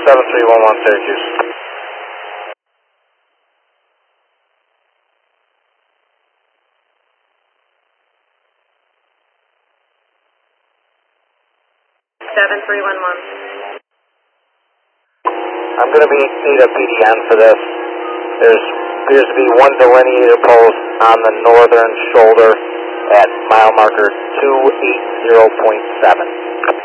7311 Syracuse. I'm going to need a PDN for this. There appears to be one delineator post on the northern shoulder at mile marker 280.7.